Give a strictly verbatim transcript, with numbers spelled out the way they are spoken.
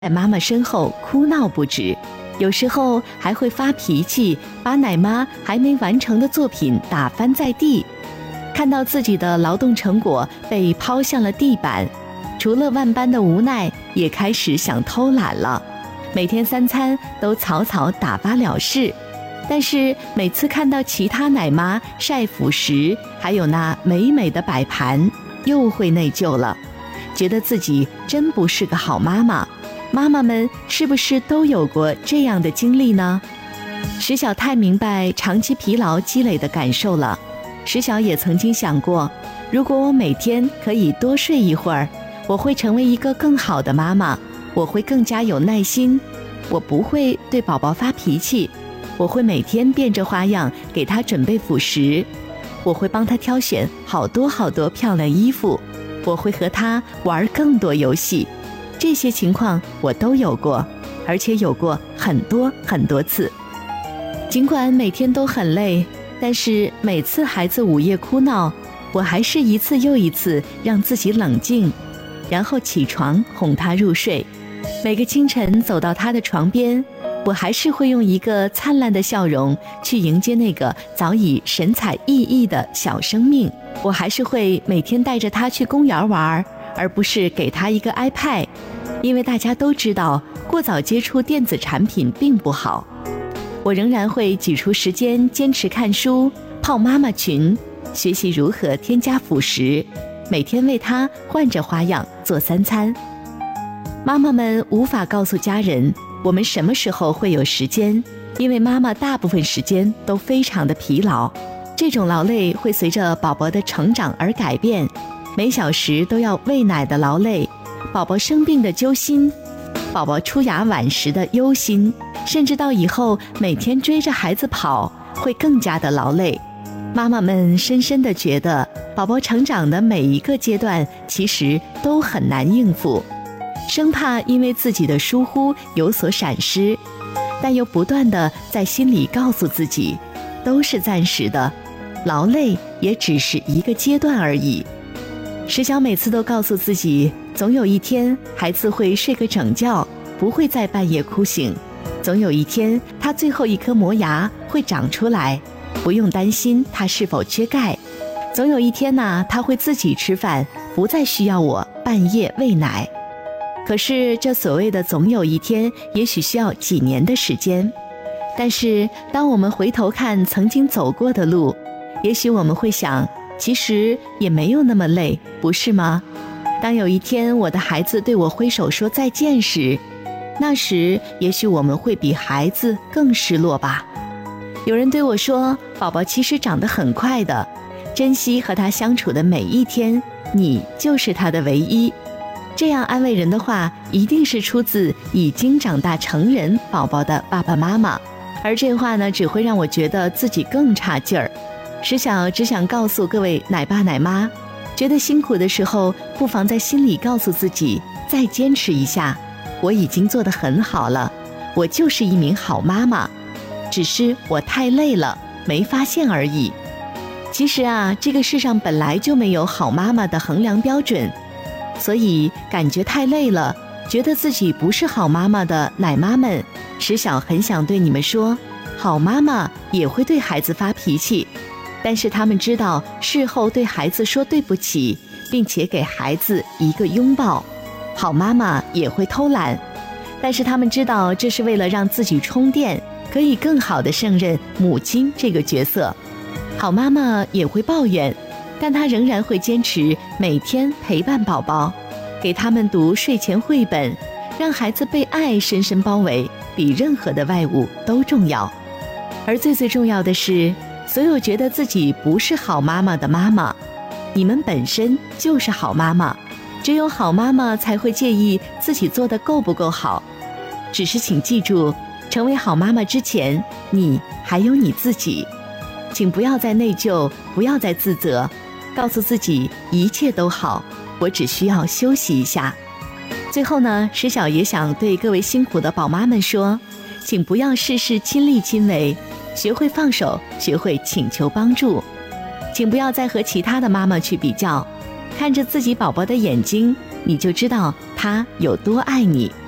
在妈妈身后哭闹不止，有时候还会发脾气，把奶妈还没完成的作品打翻在地。看到自己的劳动成果被抛向了地板，除了万般的无奈，也开始想偷懒了。每天三餐都草草打发了事，但是每次看到其他奶妈晒辅食，还有那美美的摆盘，又会内疚了，觉得自己真不是个好妈妈。妈妈们是不是都有过这样的经历呢？石晓太明白长期疲劳积累的感受了。石晓也曾经想过，如果我每天可以多睡一会儿，我会成为一个更好的妈妈，我会更加有耐心，我不会对宝宝发脾气，我会每天变着花样给他准备辅食，我会帮他挑选好多好多漂亮衣服，我会和他玩更多游戏。这些情况我都有过，而且有过很多很多次。尽管每天都很累，但是每次孩子午夜哭闹，我还是一次又一次让自己冷静，然后起床哄他入睡。每个清晨走到他的床边，我还是会用一个灿烂的笑容去迎接那个早已神采奕奕的小生命。我还是会每天带着他去公园玩，而不是给他一个 iPad， 因为大家都知道过早接触电子产品并不好。我仍然会挤出时间坚持看书、泡妈妈群，学习如何添加辅食，每天为他换着花样做三餐。妈妈们无法告诉家人我们什么时候会有时间，因为妈妈大部分时间都非常的疲劳。这种劳累会随着宝宝的成长而改变，每小时都要喂奶的劳累，宝宝生病的揪心，宝宝出牙晚时的忧心，甚至到以后每天追着孩子跑，会更加的劳累。妈妈们深深地觉得，宝宝成长的每一个阶段其实都很难应付，生怕因为自己的疏忽有所闪失，但又不断地在心里告诉自己，都是暂时的，劳累也只是一个阶段而已。石晓每次都告诉自己，总有一天孩子会睡个整觉，不会在半夜哭醒，总有一天他最后一颗磨牙会长出来，不用担心他是否缺钙，总有一天呢，他会自己吃饭，不再需要我半夜喂奶。可是这所谓的总有一天，也许需要几年的时间。但是当我们回头看曾经走过的路，也许我们会想，其实也没有那么累，不是吗？当有一天我的孩子对我挥手说再见时，那时也许我们会比孩子更失落吧。有人对我说，宝宝其实长得很快的，珍惜和他相处的每一天，你就是他的唯一。这样安慰人的话，一定是出自已经长大成人宝宝的爸爸妈妈，而这话呢，只会让我觉得自己更差劲儿。石晓只想告诉各位奶爸奶妈，觉得辛苦的时候，不妨在心里告诉自己，再坚持一下，我已经做得很好了，我就是一名好妈妈，只是我太累了，没发现而已。其实啊，这个世上本来就没有好妈妈的衡量标准，所以感觉太累了，觉得自己不是好妈妈的奶妈们，石晓很想对你们说，好妈妈也会对孩子发脾气，但是他们知道事后对孩子说对不起，并且给孩子一个拥抱。好妈妈也会偷懒，但是他们知道这是为了让自己充电，可以更好地胜任母亲这个角色。好妈妈也会抱怨，但她仍然会坚持每天陪伴宝宝，给他们读睡前绘本，让孩子被爱深深包围，比任何的外物都重要。而最最重要的是，所有觉得自己不是好妈妈的妈妈，你们本身就是好妈妈，只有好妈妈才会介意自己做得够不够好。只是请记住，成为好妈妈之前，你还有你自己。请不要再内疚，不要再自责，告诉自己一切都好，我只需要休息一下。最后呢，石晓也想对各位辛苦的宝妈们说，请不要事事亲力亲为，学会放手，学会请求帮助。请不要再和其他的妈妈去比较，看着自己宝宝的眼睛，你就知道他有多爱你。